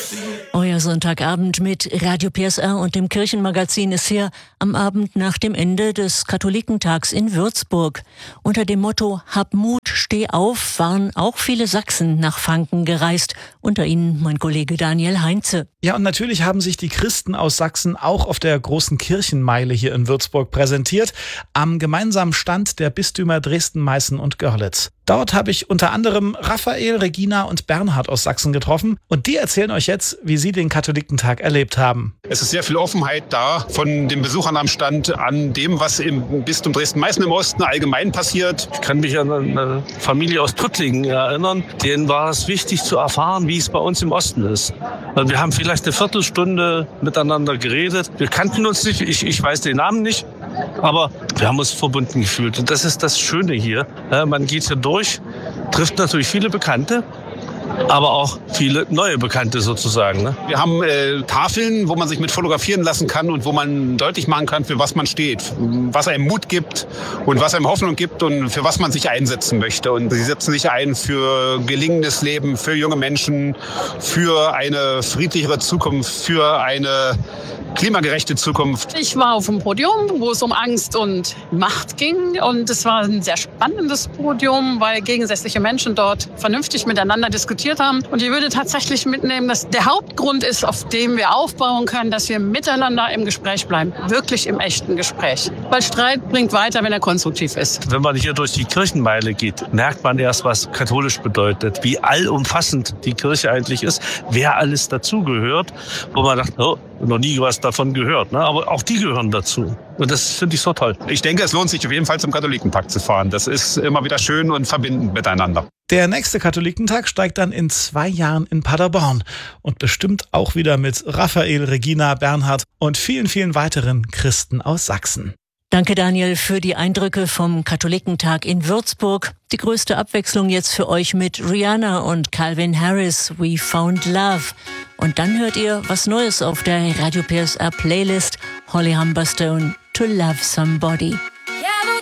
Euer Sonntagabend mit Radio PSR und dem Kirchenmagazin ist hier am Abend nach dem Ende des Katholikentags in Würzburg. Unter dem Motto Hab Mut, steh auf waren auch viele Sachsen nach Franken gereist. Unter ihnen mein Kollege Daniel Heinze. Ja, und natürlich haben sich die Christen aus Sachsen auch auf der großen Kirchenmeile hier in Würzburg präsentiert, am gemeinsamen Stand der Bistümer Dresden, Meißen und Görlitz. Dort habe ich unter anderem Raphael, Regina und Bernhard aus Sachsen getroffen und die erzählen euch jetzt, wie sie den Katholikentag erlebt haben. Es ist sehr viel Offenheit da von den Besuchern am Stand an dem, was im Bistum Dresden-Meißen im Osten allgemein passiert. Ich kann mich an eine Familie aus Tuttlingen erinnern. Denen war es wichtig zu erfahren, wie es bei uns im Osten ist. Und wir haben vielleicht eine Viertelstunde miteinander geredet. Wir kannten uns nicht, ich weiß den Namen nicht, aber wir haben uns verbunden gefühlt. Und das ist das Schöne hier. Man geht hier durch, trifft natürlich viele Bekannte, aber auch viele neue Bekannte sozusagen. Ne? Wir haben Tafeln, wo man sich mit fotografieren lassen kann und wo man deutlich machen kann, für was man steht, was einem Mut gibt und was einem Hoffnung gibt und für was man sich einsetzen möchte. Und sie setzen sich ein für gelingendes Leben, für junge Menschen, für eine friedlichere Zukunft, für eine klimagerechte Zukunft. Ich war auf dem Podium, wo es um Angst und Macht ging. Und es war ein sehr spannendes Podium, weil gegensätzliche Menschen dort vernünftig miteinander diskutiert haben. Und ich würde tatsächlich mitnehmen, dass der Hauptgrund ist, auf dem wir aufbauen können, dass wir miteinander im Gespräch bleiben. Wirklich im echten Gespräch. Weil Streit bringt weiter, wenn er konstruktiv ist. Wenn man hier durch die Kirchenmeile geht, merkt man erst, was katholisch bedeutet. Wie allumfassend die Kirche eigentlich ist. Wer alles dazugehört. Wo man dachte, oh, noch nie was davon gehört, ne? Aber auch die gehören dazu. Und das finde ich so toll. Ich denke, es lohnt sich auf jeden Fall zum Katholikentag zu fahren. Das ist immer wieder schön und verbindend miteinander. Der nächste Katholikentag steigt dann in 2 Jahren in Paderborn und bestimmt auch wieder mit Raphael, Regina, Bernhard und vielen, vielen weiteren Christen aus Sachsen. Danke Daniel für die Eindrücke vom Katholikentag in Würzburg. Die größte Abwechslung jetzt für euch mit Rihanna und Calvin Harris, We Found Love. Und dann hört ihr was Neues auf der Radio PSR Playlist, Holly Humberstone, To Love Somebody.